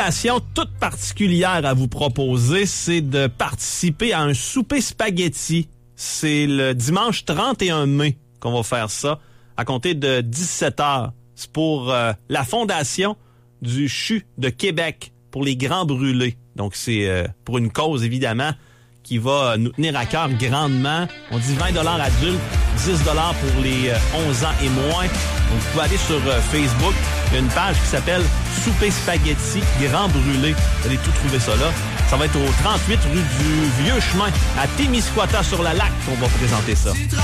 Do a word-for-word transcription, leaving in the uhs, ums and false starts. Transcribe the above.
invitation toute particulière à vous proposer, c'est de participer à un souper spaghetti. C'est le dimanche trente et un mai qu'on va faire ça, à compter de dix-sept heures. C'est pour euh, la fondation du C H U de Québec, pour les Grands Brûlés. Donc, c'est euh, pour une cause, évidemment, qui va nous tenir à cœur grandement. On dit vingt dollars adultes, dix dollars pour les euh, onze ans et moins. Donc, vous pouvez aller sur euh, Facebook. Il y a une page qui s'appelle Souper Spaghetti Grand Brûlé. Vous allez tout trouver ça là. Ça va être au trente-huit rue du Vieux Chemin, à Témiscouata sur la Lac, qu'on va présenter ça.